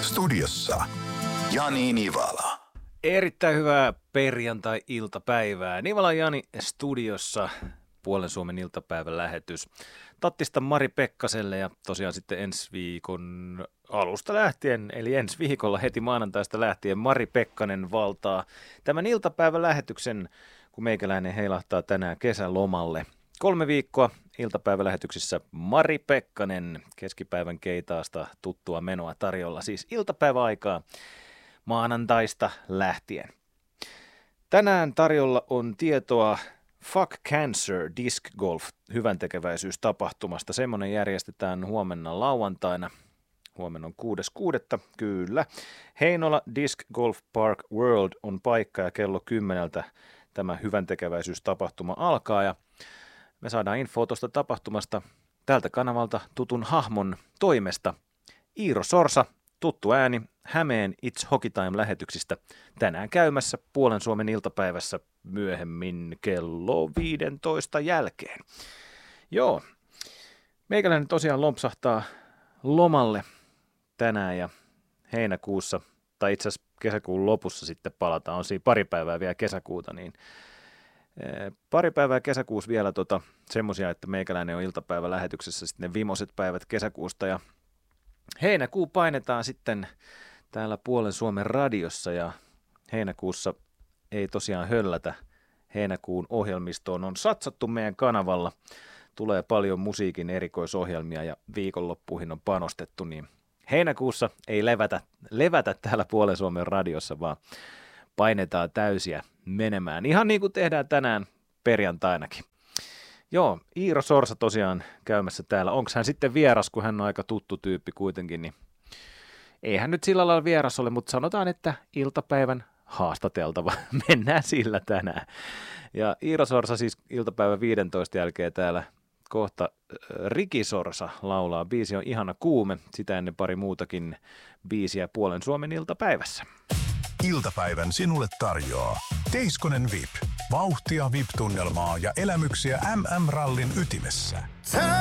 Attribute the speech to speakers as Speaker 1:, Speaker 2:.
Speaker 1: Studiossa Jani Nivala.
Speaker 2: Erittäin hyvää perjantai-iltapäivää. Nivala Jani studiossa, Puolen Suomen iltapäivän lähetys. Tattista Mari Pekkaselle ja tosiaan sitten ensi viikon alusta lähtien, eli ensi viikolla heti maanantaista lähtien Mari Pekkanen valtaa tämän iltapäivän lähetyksen, kun meikäläinen heilahtaa tänään kesälomalle. 3 viikkoa iltapäivälähetyksissä Mari Pekkanen, keskipäivän keitaasta tuttua menoa tarjolla, siis iltapäiväaikaa maanantaista lähtien. Tänään tarjolla on tietoa Fuck Cancer Disc Golf hyväntekeväisyystapahtumasta. Semmoinen järjestetään huomenna lauantaina. Huomenna on 6.6. Kyllä. Heinola Disc Golf Park World on paikka ja kello 10 tämä hyväntekeväisyystapahtuma alkaa. Ja me saadaan infoa tuosta tapahtumasta tältä kanavalta tutun hahmon toimesta. Iiro Sorsa, tuttu ääni Hämeen It's Hockey Time-lähetyksistä, tänään käymässä Puolen Suomen iltapäivässä myöhemmin kello 15 jälkeen. Joo, meikäläinen tosiaan lompsahtaa lomalle tänään ja heinäkuussa, tai itse asiassa kesäkuun lopussa sitten palataan, on siinä pari päivää vielä kesäkuuta, niin pari päivää kesäkuussa vielä semmoisia, että meikäläinen on iltapäivä lähetyksessä sitten ne viimeiset päivät kesäkuusta ja heinäkuu painetaan sitten täällä Puolen Suomen radiossa ja heinäkuussa ei tosiaan höllätä. Heinäkuun ohjelmistoon on satsattu meidän kanavalla. Tulee paljon musiikin erikoisohjelmia ja viikonloppuihin on panostettu, niin heinäkuussa ei levätä täällä Puolen Suomen radiossa, vaan painetaan täysiä menemään. Ihan niin kuin tehdään tänään perjantainakin. Joo, Iiro Sorsa tosiaan käymässä täällä. Onko hän sitten vieras, kun hän on aika tuttu tyyppi kuitenkin, niin ei hän nyt sillä lailla vieras ole, mutta sanotaan, että iltapäivän haastateltava. Mennään sillä tänään. Ja Iiro Sorsa siis iltapäivän 15 jälkeen täällä kohta Riki Sorsa laulaa. Biisi on Ihana kuume, sitä ennen pari muutakin biisiä Puolen Suomen iltapäivässä.
Speaker 1: Iltapäivän sinulle tarjoaa Teiskonen VIP. Vauhtia VIP-tunnelmaa ja elämyksiä MM-rallin ytimessä.